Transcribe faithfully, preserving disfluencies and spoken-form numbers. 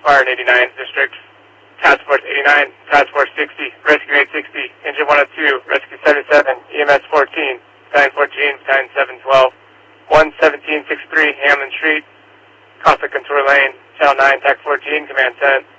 Fire in eighty-nine District, Task Force eighty-nine, Task Force sixty, Rescue eight sixty, Engine one oh two, Rescue seventy-seven, E M S fourteen, Battalion fourteen, Battalion seven twelve, one seventeen sixty-three Hamlin Street, Conflict Contour Lane, Channel nine, Tac fourteen, Command ten.